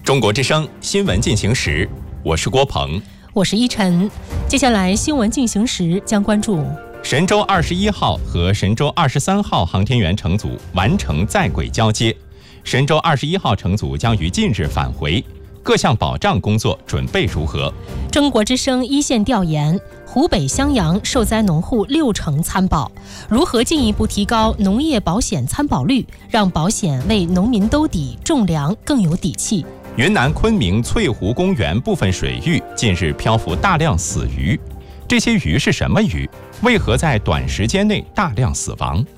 中国之声新闻进行时，我是郭鹏， 我是依晨。接下来新闻进行时将关注神舟21号和神舟23号航天员乘组完成在轨交接，神舟21号乘组将于近日返回，各项保障工作准备如何？ 中国之声一线调研，湖北襄阳受灾农户60%参保，如何进一步提高农业保险参保率，让保险为农民兜底，种粮更有底气？ 云南昆明翠湖公园部分水域近日漂浮大量死鱼，这些鱼是什么鱼？为何在短时间内大量死亡？